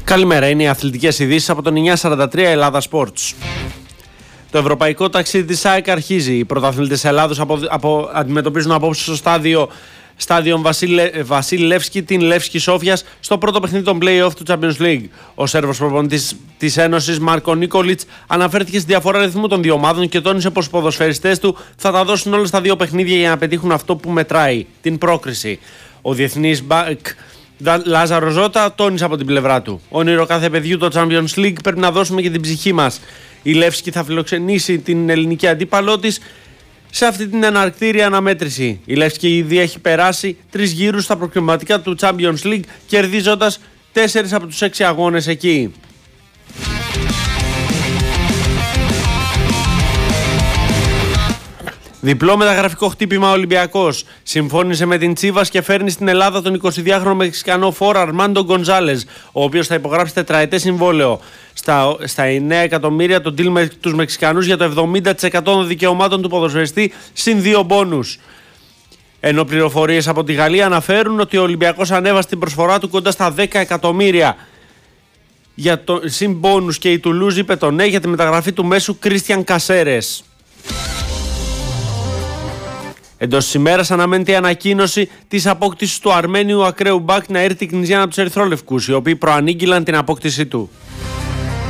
Καλημέρα, είναι οι αθλητικές ειδήσεις από τον 943 Ελλάδα Sports. Το ευρωπαϊκό ταξίδι της ΑΕΚ αρχίζει. Οι πρωταθλητές Ελλάδος αντιμετωπίζουν απόψε στο στάδιο Βασίλη Λεύσκη την Λεύσκη Σόφιας στο πρώτο παιχνίδι των play-off του Champions League. Ο Σέρβος προπονητής της Ένωσης Μάρκο Νίκολιτς αναφέρθηκε στη διαφορά ρυθμού των δύο ομάδων και τόνισε πως οι ποδοσφαιριστές του θα τα δώσουν όλα στα δύο παιχνίδια για να πετύχουν αυτό που μετράει, την πρόκριση. Ο διεθνής μπακ Λάζαρο Ζώτα τόνισε από την πλευρά του: όνειρο κάθε παιδιού το Champions League, πρέπει να δώσουμε και την ψυχή μας. Η Λεύσκη θα φιλοξενήσει την ελληνική αντίπαλό της σε αυτή την εναρκτήρια αναμέτρηση. Η Λεύσκη ήδη έχει περάσει 3 γύρους στα προκριματικά του Champions League, κερδίζοντας 4 από τους 6 αγώνες εκεί. Διπλό μεταγραφικό χτύπημα Ολυμπιακός. Συμφώνησε με την Τσίβας και φέρνει στην Ελλάδα τον 22χρονο Μεξικανό φόρ Αρμάντο Γκονζάλες, ο οποίος θα υπογράψει τετραετές συμβόλαιο. Στα 9 εκατομμύρια το deal με τους Μεξικανούς για το 70% των δικαιωμάτων του ποδοσφαιριστή συν 2 μπόνους. Ενώ πληροφορίες από τη Γαλλία αναφέρουν ότι ο Ολυμπιακός ανέβασε την προσφορά του κοντά στα 10 εκατομμύρια. Για το συν μπόνους και η Τουλούζ είπε το ναι για τη μεταγραφή του μέσου Κρίστιαν Κασέρες. Εντός της ημέρας αναμένεται η ανακοίνωση της απόκτησης του Αρμένιου ακραίου μπακ Ναήρ Τικνιζιάν από τους Ερυθρόλευκους, οι οποίοι προανήγγειλαν την απόκτησή του.